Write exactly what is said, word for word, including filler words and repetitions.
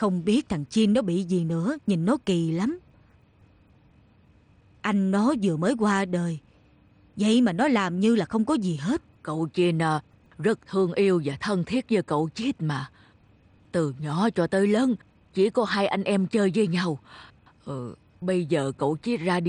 Không biết thằng Chin nó bị gì nữa, nhìn nó kỳ lắm. Anh nó vừa mới qua đời, vậy mà nó làm như là không có gì hết. Cậu Chin à, rất thương yêu và thân thiết với cậu Chít mà. Từ nhỏ cho tới lớn, chỉ có hai anh em chơi với nhau. Ừ, bây giờ cậu Chít ra đi